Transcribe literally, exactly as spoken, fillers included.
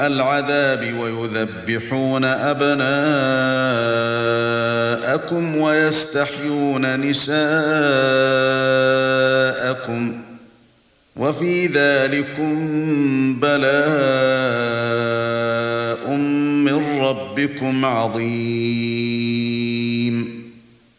العذاب ويذبحون أبناءكم ويستحيون نساءكم وفي ذلكم بلاء من ربكم عظيم